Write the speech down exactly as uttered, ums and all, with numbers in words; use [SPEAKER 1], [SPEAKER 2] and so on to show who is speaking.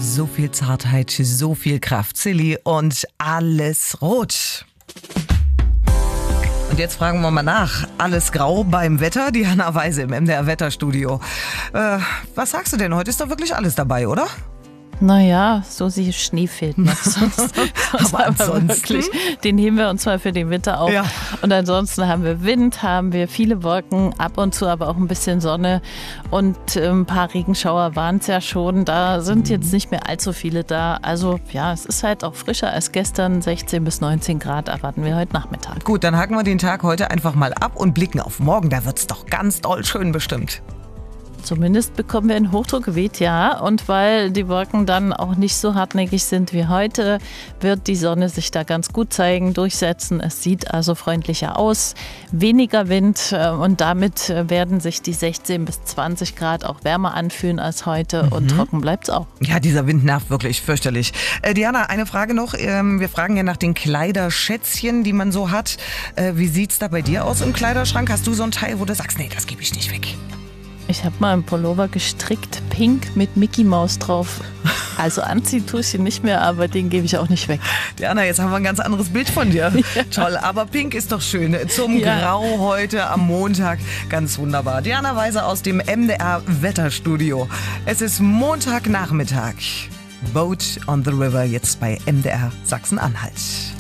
[SPEAKER 1] so viel Zartheit, so viel Kraft. Silly und alles rot. Und jetzt fragen wir mal nach. Alles grau beim Wetter? Diana Weise im M D R Wetterstudio. Äh, was sagst du denn? Heute ist doch wirklich alles dabei, oder?
[SPEAKER 2] Naja, so sie Schnee fehlt noch. Sonst, sonst
[SPEAKER 1] Aber ansonsten?
[SPEAKER 2] Wirklich, den heben wir uns mal für den Winter auf.
[SPEAKER 1] Ja.
[SPEAKER 2] Und ansonsten haben wir Wind, haben wir viele Wolken, ab und zu aber auch ein bisschen Sonne. Und ein paar Regenschauer waren es ja schon. Da sind jetzt nicht mehr allzu viele da. Also ja, es ist halt auch frischer als gestern. sechzehn bis neunzehn Grad erwarten wir heute Nachmittag.
[SPEAKER 1] Gut, dann haken wir den Tag heute einfach mal ab und blicken auf morgen. Da wird's doch ganz doll schön bestimmt.
[SPEAKER 2] Zumindest bekommen wir ein Hochdruckgebiet, ja. Und weil die Wolken dann auch nicht so hartnäckig sind wie heute, wird die Sonne sich da ganz gut zeigen, durchsetzen. Es sieht also freundlicher aus, weniger Wind und damit werden sich die sechzehn bis zwanzig Grad auch wärmer anfühlen als heute mhm. und trocken bleibt es auch.
[SPEAKER 1] Ja, dieser Wind nervt wirklich fürchterlich. Äh, Diana, eine Frage noch. Ähm, wir fragen ja nach den Kleiderschätzchen, die man so hat. Äh, wie sieht's da bei dir aus im Kleiderschrank? Hast du so ein Teil, wo du sagst, nee, das gebe ich nicht weg?
[SPEAKER 2] Ich habe mal einen Pullover gestrickt, pink mit Mickey Maus drauf. Also anziehen tue ich ihn nicht mehr, aber den gebe ich auch nicht weg.
[SPEAKER 1] Diana, jetzt haben wir ein ganz anderes Bild von dir. Ja. Toll, aber pink ist doch schön. Zum ja. Grau heute am Montag. Ganz wunderbar. Diana Weise aus dem M D R Wetterstudio. Es ist Montagnachmittag. Boat on the River jetzt bei M D R Sachsen-Anhalt.